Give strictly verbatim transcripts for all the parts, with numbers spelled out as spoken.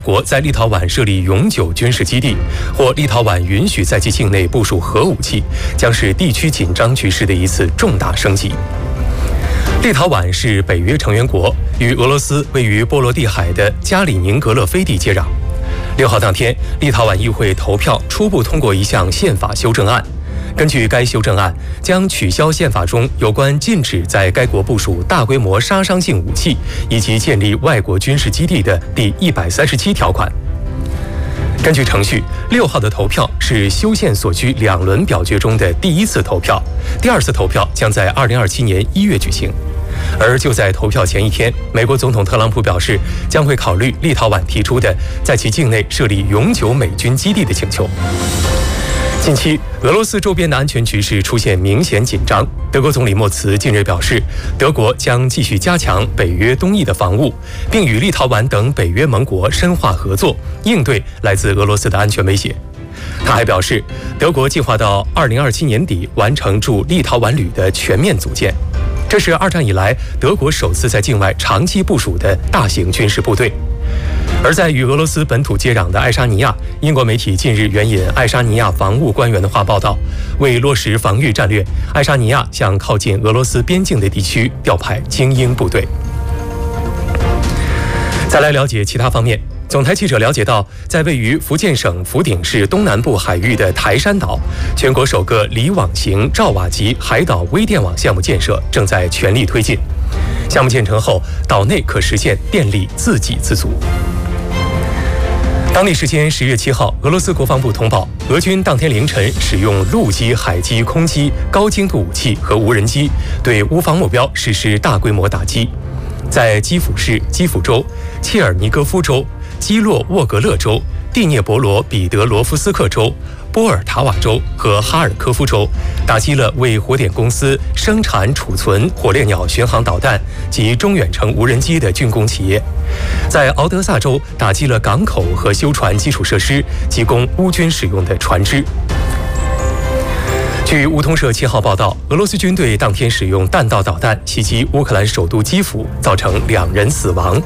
国在立陶宛设立永久军事基地，或立陶宛允许在其境内部署核武器，将是地区紧张局势的一次重大升级。立陶宛是北约成员国，与俄罗斯位于波罗的海的加里宁格勒飞地接壤。六号当天，立陶宛议会投票初步通过一项宪法修正案。根据该修正案，将取消宪法中有关禁止在该国部署大规模杀伤性武器以及建立外国军事基地的第一百三十七条款。根据程序，六号的投票是修宪所需两轮表决中的第一次投票，第二次投票将在二零二七年一月举行。而就在投票前一天，美国总统特朗普表示将会考虑立陶宛提出的在其境内设立永久美军基地的请求。近期，俄罗斯周边的安全局势出现明显紧张。德国总理默茨近日表示，德国将继续加强北约东翼的防务，并与立陶宛等北约盟国深化合作，应对来自俄罗斯的安全威胁。他还表示，德国计划到二零二七年底完成驻立陶宛旅的全面组建，这是二战以来德国首次在境外长期部署的大型军事部队。而在与俄罗斯本土接壤的爱沙尼亚，英国媒体近日援引爱沙尼亚防务官员的话报道，为落实防御战略，爱沙尼亚向靠近俄罗斯边境的地区调派精英部队。再来了解其他方面，总台记者了解到，在位于福建省福鼎市东南部海域的台山岛，全国首个离网型兆瓦级海岛微电网项目建设正在全力推进。项目建成后，岛内可实现电力自给自足。当地时间十月七号，俄罗斯国防部通报，俄军当天凌晨使用陆基、海基、空基、高精度武器和无人机对乌方目标实施大规模打击。在基辅市基辅州、切尔尼戈夫州、基洛沃格勒州、蒂涅博罗彼得罗夫斯克州、波尔塔瓦州和哈尔科夫州，打击了为火点公司生产储存火烈鸟巡航导弹及中远程无人机的军工企业。在敖德萨州打击了港口和修船基础设施及供乌军使用的船只。据乌通社七号报道，俄罗斯军队当天使用弹道导弹袭击乌克兰首都基辅，造成两人死亡。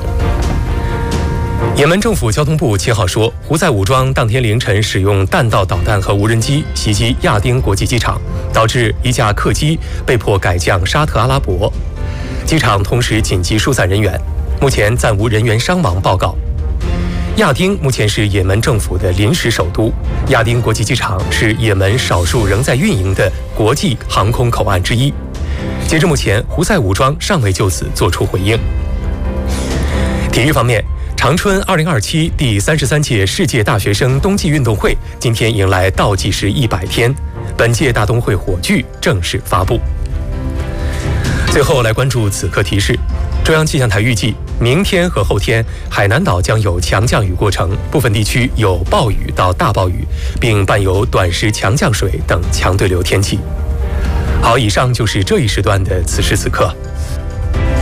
也门政府交通部七号说，胡塞武装当天凌晨使用弹道导弹和无人机袭击亚丁国际机场，导致一架客机被迫改降沙特阿拉伯，机场同时紧急疏散人员，目前暂无人员伤亡报告。亚丁目前是也门政府的临时首都，亚丁国际机场是也门少数仍在运营的国际航空口岸之一。截至目前，胡塞武装尚未就此作出回应。体育方面，长春二零二七第三十三届世界大学生冬季运动会今天迎来倒计时一百天，本届大冬会火炬正式发布。最后来关注此刻提示，中央气象台预计，明天和后天海南岛将有强降雨过程，部分地区有暴雨到大暴雨，并伴有短时强降水等强对流天气。好，以上就是这一时段的此时此刻。